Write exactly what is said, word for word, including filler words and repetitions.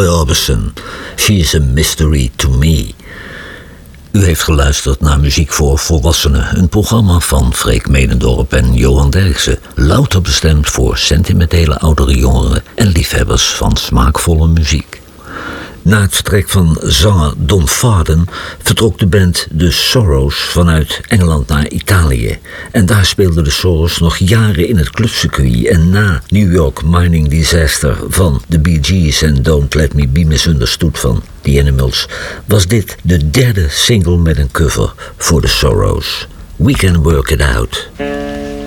Roy Orbison, She's a Mystery to Me. U heeft geluisterd naar Muziek voor Volwassenen, een programma van Freek Medendorp en Johan Derksen, louter bestemd voor sentimentele oudere jongeren en liefhebbers van smaakvolle muziek. Na het vertrek van zanger Don Farden vertrok de band The Sorrows vanuit Engeland naar Italië. En daar speelden de Sorrows nog jaren in het clubcircuit. En na New York Mining Disaster van The Bee Gees en Don't Let Me Be Misunderstood van The Animals was dit de derde single met een cover voor The Sorrows. We Can Work It Out.